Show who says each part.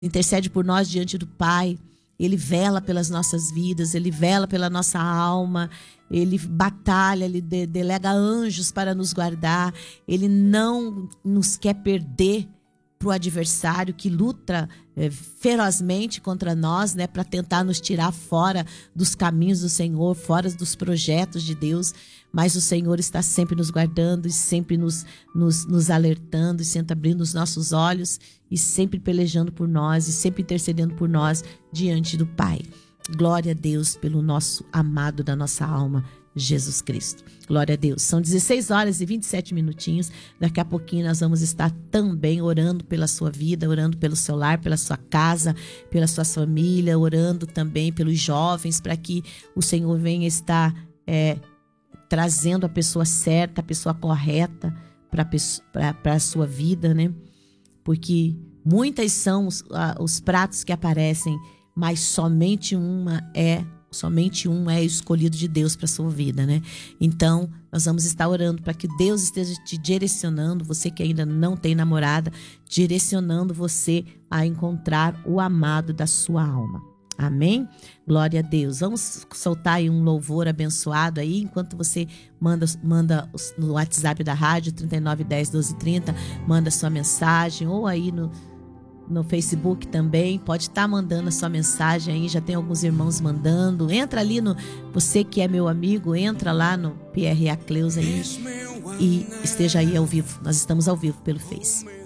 Speaker 1: intercede por nós diante do Pai. Ele vela pelas nossas vidas, Ele vela pela nossa alma, Ele batalha, Ele delega anjos para nos guardar. Ele não nos quer perder para o adversário que luta ferozmente contra nós, né, para tentar nos tirar fora dos caminhos do Senhor, fora dos projetos de Deus. Mas o Senhor está sempre nos guardando e sempre nos alertando e sempre abrindo os nossos olhos e sempre pelejando por nós e sempre intercedendo por nós diante do Pai. Glória a Deus pelo nosso amado da nossa alma, Jesus Cristo. Glória a Deus. São 16 horas e 27 minutinhos. Daqui a pouquinho nós vamos estar também orando pela sua vida, orando pelo seu lar, pela sua casa, pela sua família, orando também pelos jovens, para que o Senhor venha estar trazendo a pessoa certa, a pessoa correta para a sua vida, né? Porque muitas são os pratos que aparecem, mas somente um é escolhido de Deus para a sua vida, né? Então, nós vamos estar orando para que Deus esteja te direcionando, você que ainda não tem namorada, direcionando você a encontrar o amado da sua alma. Amém? Glória a Deus. Vamos soltar aí um louvor abençoado aí, enquanto você manda no WhatsApp da rádio, 3910 1230, manda sua mensagem, ou aí no Facebook também, pode estar mandando a sua mensagem aí, já tem alguns irmãos mandando. Entra ali você que é meu amigo, entra lá no PRA Cleusa aí e esteja aí ao vivo. Nós estamos ao vivo pelo Face.